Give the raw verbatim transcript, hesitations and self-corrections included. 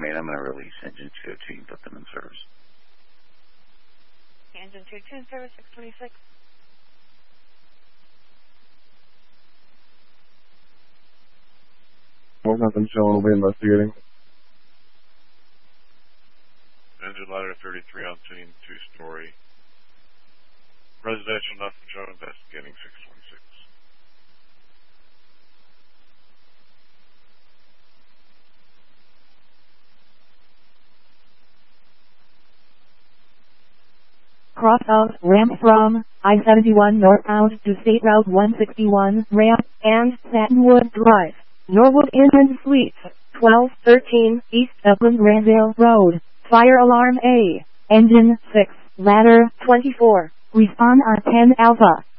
made. I'm going to release engine two oh two. You can put them in service. Engine two two in service, six twenty-six. Well, nothing showing. We'll be investigating. Engine ladder thirty-three on scene, two-story. Residential, nothing showing, investigating, six twenty-six. Cross out ramp from I seventy-one northbound to State Route one sixty-one ramp and Satinwood Drive, Norwood Inland Suites, twelve thirteen East Upland Granville Road. Fire alarm A. Engine six, ladder twenty-four. Respond on ten Alpha.